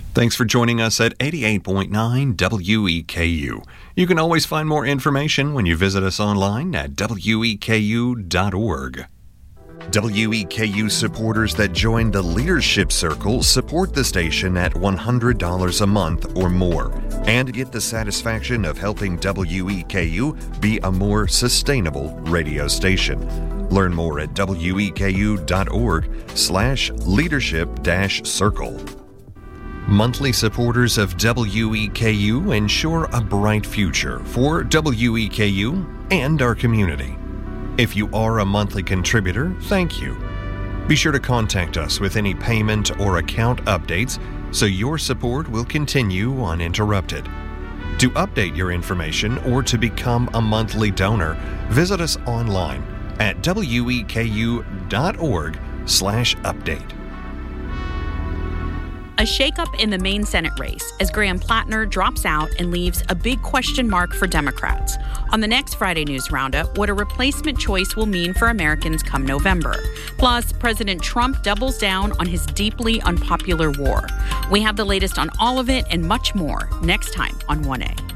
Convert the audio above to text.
Thanks for joining us at 88.9 WEKU. You can always find more information when you visit us online at weku.org. WEKU supporters that join the Leadership Circle support the station at $100 a month or more and get the satisfaction of helping WEKU be a more sustainable radio station. Learn more at weku.org/leadership-circle. Monthly supporters of WEKU ensure a bright future for WEKU and our community. If you are a monthly contributor, thank you. Be sure to contact us with any payment or account updates so your support will continue uninterrupted. To update your information or to become a monthly donor, visit us online at weku.org/update. A shakeup in the Maine Senate race as Graham Plattner drops out and leaves a big question mark for Democrats. On the next Friday News Roundup, what a replacement choice will mean for Americans come November. Plus, President Trump doubles down on his deeply unpopular war. We have the latest on all of it and much more next time on 1A.